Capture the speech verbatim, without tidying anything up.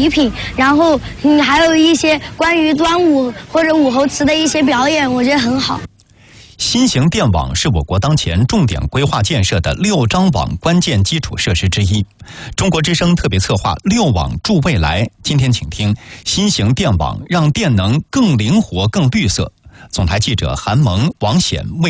礼品，然后嗯还有一些关于端午或者武侯祠的一些表演，我觉得很好。 新型电网是我国当前重点规划建设的六张网关键基础设施之一。中国之声特别策划六网助未来，今天请听新型电网让电能更灵活、更绿色。总台记者韩萌、王显为